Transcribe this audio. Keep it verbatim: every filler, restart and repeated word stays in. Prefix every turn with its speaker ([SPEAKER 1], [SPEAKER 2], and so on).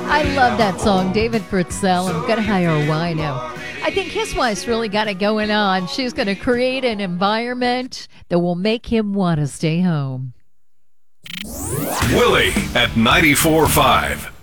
[SPEAKER 1] I love that song. David Purcell, I'm going to hire a wino. I think his wife's really got it going on. She's going to create an environment that will make him want to stay home.
[SPEAKER 2] Willie at ninety-four point five.